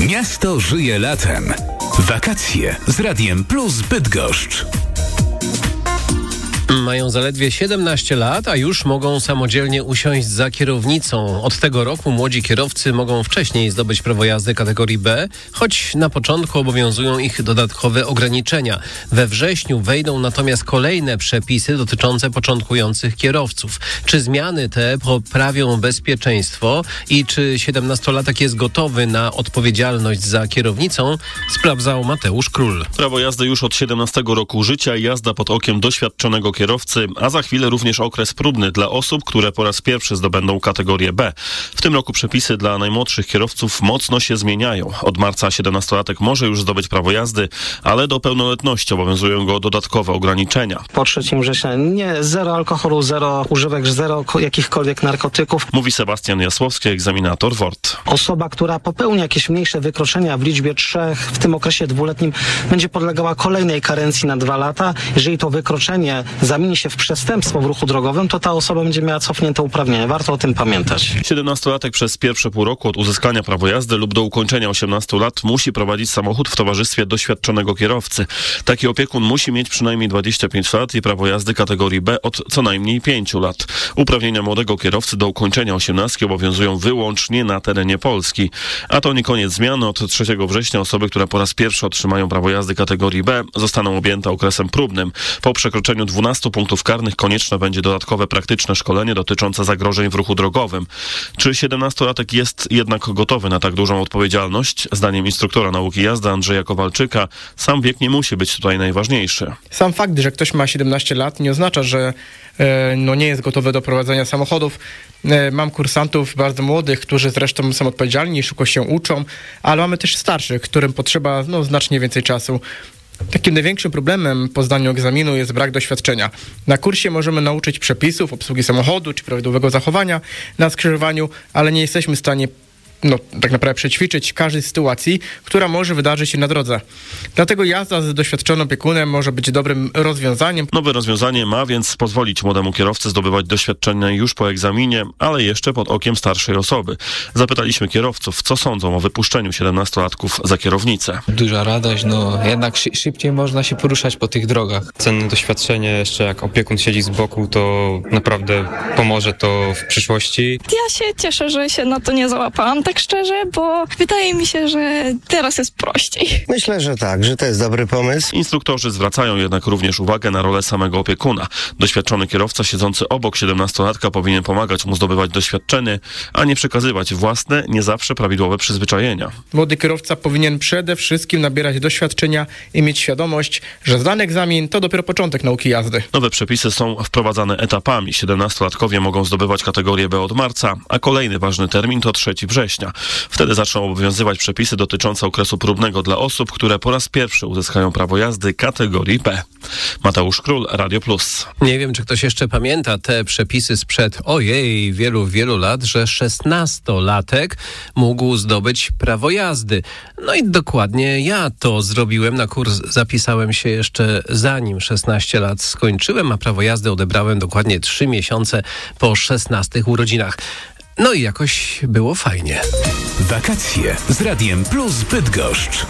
Miasto żyje latem. Wakacje z Radiem Plus Bydgoszcz. Mają zaledwie 17 lat, a już mogą samodzielnie usiąść za kierownicą. Od tego roku młodzi kierowcy mogą wcześniej zdobyć prawo jazdy kategorii B, choć na początku obowiązują ich dodatkowe ograniczenia. We wrześniu wejdą natomiast kolejne przepisy dotyczące początkujących kierowców. Czy zmiany te poprawią bezpieczeństwo i czy 17-latek jest gotowy na odpowiedzialność za kierownicą, sprawdzał Mateusz Król. Prawo jazdy już od 17 roku życia, jazda pod okiem doświadczonego kierowcy, a za chwilę również okres próbny dla osób, które po raz pierwszy zdobędą kategorię B. W tym roku przepisy dla najmłodszych kierowców mocno się zmieniają. Od marca 17-latek może już zdobyć prawo jazdy, ale do pełnoletności obowiązują go dodatkowe ograniczenia. Po 3 września zero alkoholu, zero używek, zero jakichkolwiek narkotyków. Mówi Sebastian Jasłowski, egzaminator WORD. Osoba, która popełni jakieś mniejsze wykroczenia w liczbie 3 w tym okresie 2-letnim, będzie podlegała kolejnej karencji na 2 lata. Jeżeli to wykroczenie zamieni się w przestępstwo w ruchu drogowym, to ta osoba będzie miała cofnięte uprawnienia. Warto o tym pamiętać. 17-latek przez pierwsze pół roku od uzyskania prawa jazdy lub do ukończenia 18 lat musi prowadzić samochód w towarzystwie doświadczonego kierowcy. Taki opiekun musi mieć przynajmniej 25 lat i prawo jazdy kategorii B od co najmniej 5 lat. Uprawnienia młodego kierowcy do ukończenia 18 obowiązują wyłącznie na terenie Polski. A to nie koniec zmian. Od 3 września osoby, które po raz pierwszy otrzymają prawo jazdy kategorii B, zostaną objęte okresem próbnym. Po przekroczeniu 12 punktów karnych konieczne będzie dodatkowe praktyczne szkolenie dotyczące zagrożeń w ruchu drogowym. Czy 17-latek jest jednak gotowy na tak dużą odpowiedzialność? Zdaniem instruktora nauki jazdy Andrzeja Kowalczyka, sam wiek nie musi być tutaj najważniejszy. Sam fakt, że ktoś ma 17 lat nie oznacza, że nie jest gotowy do prowadzenia samochodów. Mam kursantów bardzo młodych, którzy zresztą są odpowiedzialni, szybko się uczą, ale mamy też starszych, którym potrzeba znacznie więcej czasu. Takim największym problemem po zdaniu egzaminu jest brak doświadczenia. Na kursie możemy nauczyć przepisów, obsługi samochodu czy prawidłowego zachowania na skrzyżowaniu, ale nie jesteśmy w stanie tak naprawdę przećwiczyć każdej sytuacji, która może wydarzyć się na drodze. Dlatego jazda z doświadczonym opiekunem może być dobrym rozwiązaniem. Nowe rozwiązanie ma więc pozwolić młodemu kierowcy zdobywać doświadczenie już po egzaminie, ale jeszcze pod okiem starszej osoby. Zapytaliśmy kierowców, co sądzą o wypuszczeniu 17-latków za kierownicę. Duża radość, jednak szybciej można się poruszać po tych drogach. Cenne doświadczenie, jeszcze jak opiekun siedzi z boku, to naprawdę pomoże to w przyszłości. Ja się cieszę, że się na to nie załapałam, tak szczerze, bo wydaje mi się, że teraz jest prościej. Myślę, że tak, że to jest dobry pomysł. Instruktorzy zwracają jednak również uwagę na rolę samego opiekuna. Doświadczony kierowca siedzący obok 17-latka powinien pomagać mu zdobywać doświadczenie, a nie przekazywać własne, nie zawsze prawidłowe przyzwyczajenia. Młody kierowca powinien przede wszystkim nabierać doświadczenia i mieć świadomość, że zdany egzamin to dopiero początek nauki jazdy. Nowe przepisy są wprowadzane etapami. 17-latkowie mogą zdobywać kategorię B od marca, a kolejny ważny termin to 3 września. Wtedy zaczną obowiązywać przepisy dotyczące okresu próbnego dla osób, które po raz pierwszy uzyskają prawo jazdy kategorii B. Mateusz Król, Radio Plus. Nie wiem, czy ktoś jeszcze pamięta te przepisy sprzed wielu lat, że 16-latek mógł zdobyć prawo jazdy. No i dokładnie ja to zrobiłem. Na kurs zapisałem się jeszcze zanim 16 lat skończyłem, a prawo jazdy odebrałem dokładnie 3 miesiące po 16 urodzinach. No i jakoś było fajnie. Wakacje z Radiem Plus Bydgoszcz.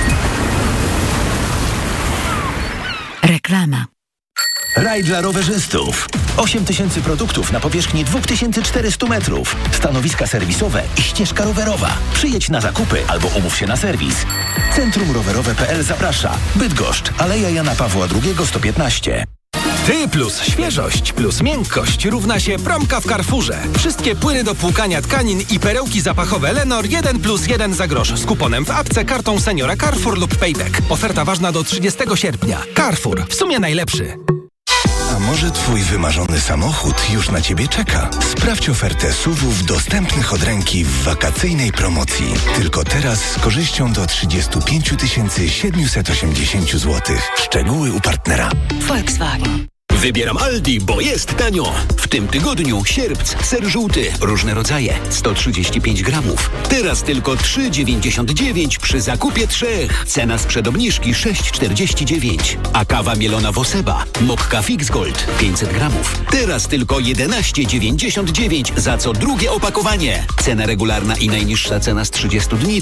Reklama. Raj dla rowerzystów. 8000 produktów na powierzchni 2400 metrów. Stanowiska serwisowe i ścieżka rowerowa. Przyjedź na zakupy albo umów się na serwis. Centrum Rowerowe.pl zaprasza. Bydgoszcz, Aleja Jana Pawła II 115. Ty plus świeżość plus miękkość równa się promka w Carrefourze. Wszystkie płyny do płukania tkanin i perełki zapachowe Lenor 1+1 za grosz z kuponem w apce, kartą seniora Carrefour lub Payback. Oferta ważna do 30 sierpnia. Carrefour, w sumie najlepszy. A może twój wymarzony samochód już na ciebie czeka? Sprawdź ofertę SUV-ów dostępnych od ręki w wakacyjnej promocji. Tylko teraz z korzyścią do 35 780 zł. Szczegóły u partnera. Volkswagen. Wybieram Aldi, bo jest tanio. W tym tygodniu sierpc, ser żółty, różne rodzaje, 135 gramów. Teraz tylko 3,99 przy zakupie 3. Cena sprzed obniżki 6,49. A kawa mielona Woseba, Mokka Fix Gold, 500 gramów. Teraz tylko 11,99 za co drugie opakowanie. Cena regularna i najniższa cena z 30 dni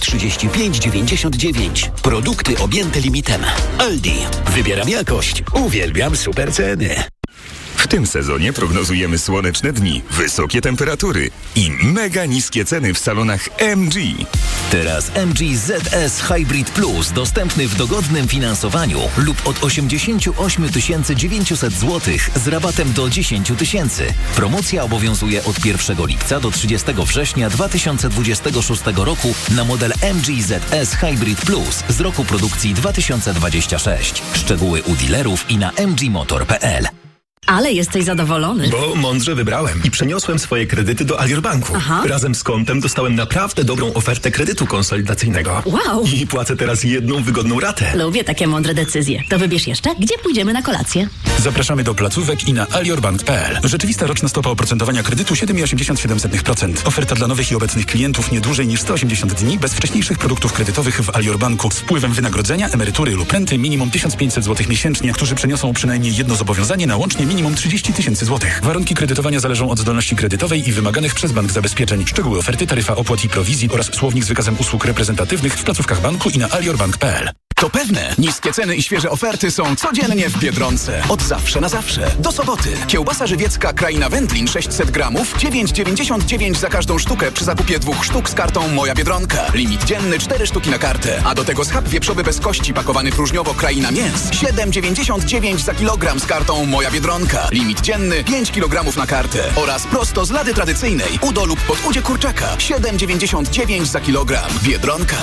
35,99. Produkty objęte limitem. Aldi. Wybieram jakość. Uwielbiam super ceny. W tym sezonie prognozujemy słoneczne dni, wysokie temperatury i mega niskie ceny w salonach MG. Teraz MG ZS Hybrid Plus dostępny w dogodnym finansowaniu lub od 88 900 zł z rabatem do 10 000. Promocja obowiązuje od 1 lipca do 30 września 2026 roku na model MG ZS Hybrid Plus z roku produkcji 2026. Szczegóły u dealerów i na mgmotor.pl. Ale jesteś zadowolony. Bo mądrze wybrałem i przeniosłem swoje kredyty do Alior Banku. Aha. Razem z kontem dostałem naprawdę dobrą ofertę kredytu konsolidacyjnego. Wow! I płacę teraz jedną wygodną ratę. Lubię takie mądre decyzje. To wybierz jeszcze, gdzie pójdziemy na kolację. Zapraszamy do placówek i na aliorbank.pl. Rzeczywista roczna stopa oprocentowania kredytu 7,87%. Oferta dla nowych i obecnych klientów nie dłużej niż 180 dni bez wcześniejszych produktów kredytowych w Alior Banku z wpływem wynagrodzenia, emerytury lub renty minimum 1500 zł miesięcznie, którzy przeniosą przynajmniej jedno zobowiązanie na łącznie minimum 30 000 zł. Warunki kredytowania zależą od zdolności kredytowej i wymaganych przez bank zabezpieczeń. Szczegóły oferty, taryfa opłat i prowizji oraz słownik z wykazem usług reprezentatywnych w placówkach banku i na aliorbank.pl. To pewne. Niskie ceny i świeże oferty są codziennie w Biedronce. Od zawsze na zawsze. Do soboty. Kiełbasa żywiecka Kraina Wędlin 600 gramów, 9,99 za każdą sztukę przy zakupie 2 sztuk z kartą Moja Biedronka. Limit dzienny 4 sztuki na kartę. A do tego schab wieprzowy bez kości pakowany próżniowo Kraina Mięs. 7,99 za kilogram z kartą Moja Biedronka. Limit dzienny 5 kg na kartę. Oraz prosto z lady tradycyjnej. Udo lub pod udzie kurczaka. 7,99 za kilogram. Biedronka.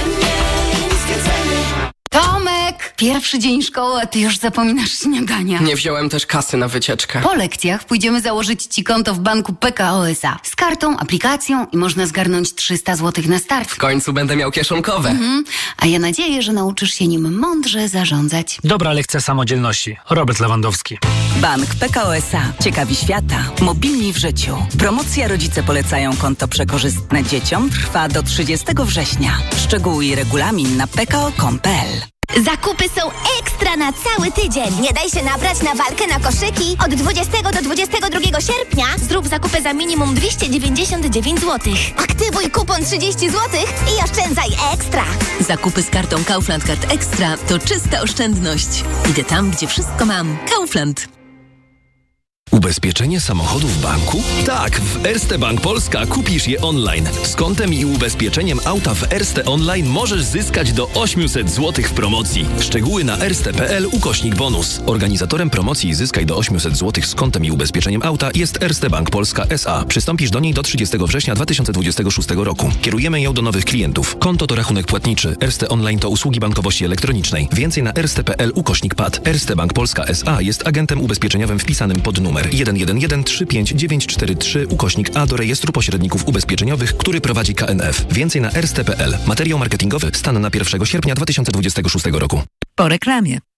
Tomek! Pierwszy dzień szkoły, a ty już zapominasz śniadania. Nie wziąłem też kasy na wycieczkę. Po lekcjach pójdziemy założyć ci konto w banku PKO SA. Z kartą, aplikacją i można zgarnąć 300 zł na start. W końcu będę miał kieszonkowe. A ja nadzieję, że nauczysz się nim mądrze zarządzać. Dobra lekcja samodzielności. Robert Lewandowski. Bank PKO SA. Ciekawi świata. Mobilni w życiu. Promocja Rodzice polecają konto przekorzystne dzieciom trwa do 30 września. Szczegóły i regulamin na pko.com.pl. Zakupy są ekstra na cały tydzień. Nie daj się nabrać na walkę na koszyki. Od 20 do 22 sierpnia zrób zakupy za minimum 299 zł. Aktywuj kupon 30 zł i oszczędzaj ekstra. Zakupy z kartą Kaufland Card Extra to czysta oszczędność. Idę tam, gdzie wszystko mam. Kaufland. Ubezpieczenie samochodu w banku? Tak, w Erste Bank Polska kupisz je online. Z kontem i ubezpieczeniem auta w Erste Online możesz zyskać do 800 zł w promocji. Szczegóły na erste.pl/bonus. Organizatorem promocji Zyskaj do 800 zł z kontem i ubezpieczeniem auta jest Erste Bank Polska S.A. Przystąpisz do niej do 30 września 2026 roku. Kierujemy ją do nowych klientów. Konto to rachunek płatniczy. Erste Online to usługi bankowości elektronicznej. Więcej na erste.pl/PAD. Erste Bank Polska S.A. jest agentem ubezpieczeniowym wpisanym pod numer 111-35943/A do rejestru pośredników ubezpieczeniowych, który prowadzi KNF. Więcej na erste.pl. Materiał marketingowy stan na 1 sierpnia 2026 roku. Po reklamie.